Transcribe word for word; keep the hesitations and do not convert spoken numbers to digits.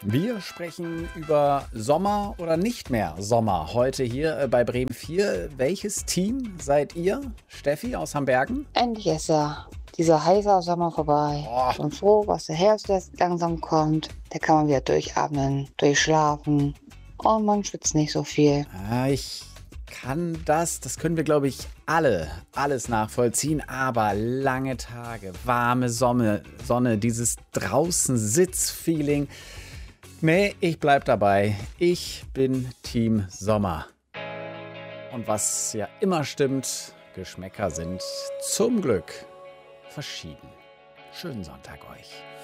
Wir sprechen über Sommer oder nicht mehr Sommer. Heute hier äh, bei Bremen vier. Welches Team seid ihr? Steffi aus Hambergen? Endlich ist er, dieser heiße Sommer vorbei. Oh. Und froh, was der Herbst jetzt langsam kommt. Da kann man wieder durchatmen, durchschlafen. Und man schwitzt nicht so viel. Ah, ich kann das, das können wir, glaube ich, alle, alles nachvollziehen. Aber lange Tage, warme Sonne, Sonne, dieses Draußen-Sitz-Feeling. Nee, ich bleib dabei. Ich bin Team Sommer. Und was ja immer stimmt, Geschmäcker sind zum Glück verschieden. Schönen Sonntag euch.